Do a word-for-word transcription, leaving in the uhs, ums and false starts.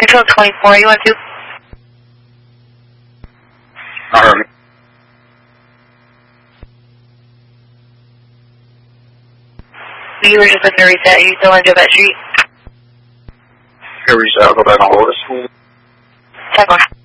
Control twenty-four, you want to? Um, You were just looking to reset. Are you still on Jovette Street? here we go back on Lotus. Second.